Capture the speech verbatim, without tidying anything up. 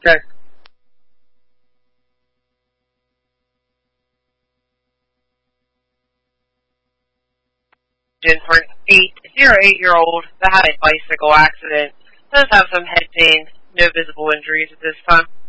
Okay. For an eight, zero eight-year-old that had a bicycle accident, does have some head pain, no visible injuries at this time.